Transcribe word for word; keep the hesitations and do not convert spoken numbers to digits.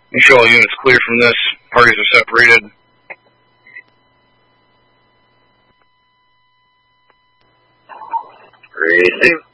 You show all units clear from this. Parties are separated. Racing.